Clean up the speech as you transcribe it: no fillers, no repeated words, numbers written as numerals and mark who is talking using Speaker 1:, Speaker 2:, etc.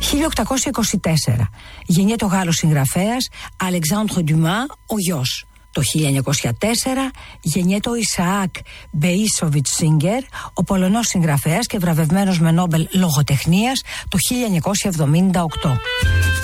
Speaker 1: 1824 γεννιέται ο Γάλλος συγγραφέας Αλεξάνδρ Ντουμά, ο γιος. Το 1904 γεννιέται ο Ισαάκ Μπεΐσοβιτς Σίγκερ, ο Πολωνός συγγραφέας και βραβευμένος με Νόμπελ λογοτεχνίας το 1978.